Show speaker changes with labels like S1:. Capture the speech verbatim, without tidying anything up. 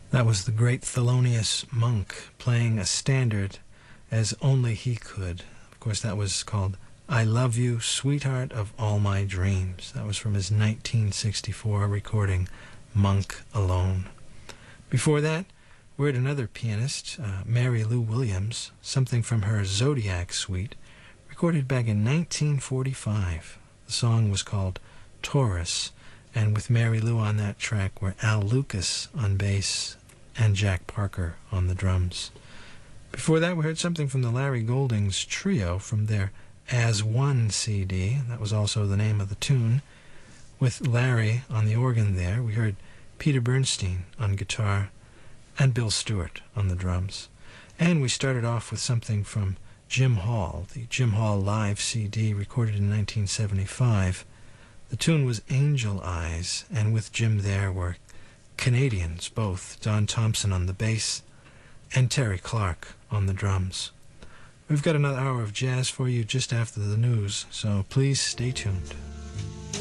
S1: That was the great Thelonious Monk playing a standard as only he could. Of course, that was called I Love You, Sweetheart of All My Dreams. That was from his nineteen sixty-four recording, Monk Alone. Before that, we heard another pianist, uh, Mary Lou Williams, something from her Zodiac Suite, recorded back in nineteen forty-five. The song was called Taurus, and with Mary Lou on that track were Al Lucas on bass and Jack Parker on the drums. Before that, we heard something from the Larry Goldings Trio from their As One C D. That was also the name of the tune. With Larry on the organ there, we heard Peter Bernstein on guitar and Bill Stewart on the drums. And we started off with something from Jim Hall, the Jim Hall Live C D recorded in nineteen seventy-five. The tune was Angel Eyes, and with Jim there were Canadians, both Don Thompson on the bass and Terry Clark on the drums. We've got another hour of jazz for you just after the news, so please stay tuned.